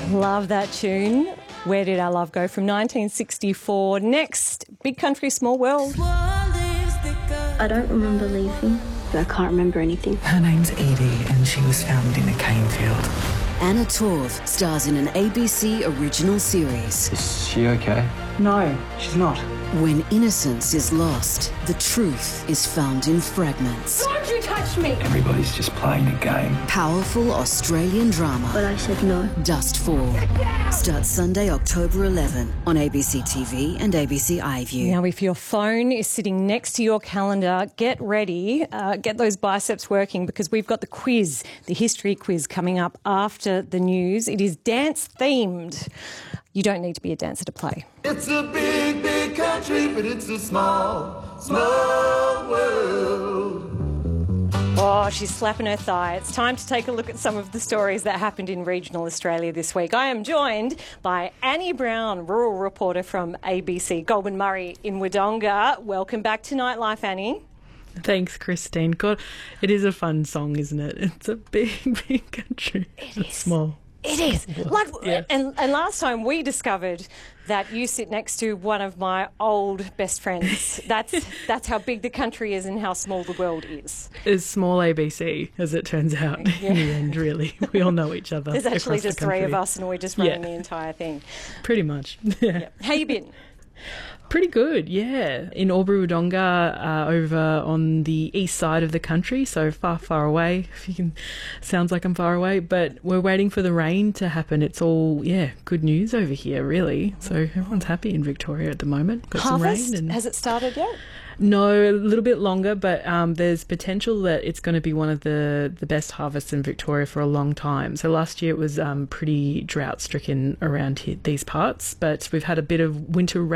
Love that tune. Where Did Our Love Go from 1964. Next, Big Country, Small World. I don't remember leaving. I can't remember anything. Her name's Edie and she was found in a cane field. Anna Torv stars in an ABC original series. Is she okay? No, she's not. When innocence is lost, the truth is found in fragments. Don't you touch me! Everybody's just playing a game. Powerful Australian drama. But I said no. Dustfall. Starts Sunday, October 11 on ABC TV and ABC iView. Now, if your phone is sitting next to your calendar, get ready. Get those biceps working because we've got the quiz, the history quiz coming up after the news. It is dance-themed. You don't need to be a dancer to play. It's a big, big country, but it's a small, small world. Oh, she's slapping her thigh. It's time to take a look at some of the stories that happened in regional Australia this week. I am joined by Annie Brown, rural reporter from ABC, Goulburn Murray in Wodonga. Welcome back to Nightlife, Annie. Thanks, Christine. God, it is a fun song, isn't it? It's a big, big country. It's small. It is. Like, Yeah. and last time we discovered that you sit next to one of my old best friends. That's how big the country is and how small the world is. It's small ABC, as it turns out, in the end, really. We all know each other. There's actually across the just three of country. us and we're just running the entire thing. Pretty much. Yeah. How you been? Pretty good, yeah. In Albury Wodonga, over on the east side of the country, so far, far away. If you can, sounds like I'm far away, but we're waiting for the rain to happen. It's all, good news over here, really. So everyone's happy in Victoria at the moment. Got Harvest? some rain. Has it started yet? No, a little bit longer, but there's potential that it's going to be one of the best harvests in Victoria for a long time. So last year it was pretty drought-stricken around these parts, but we've had a bit of winter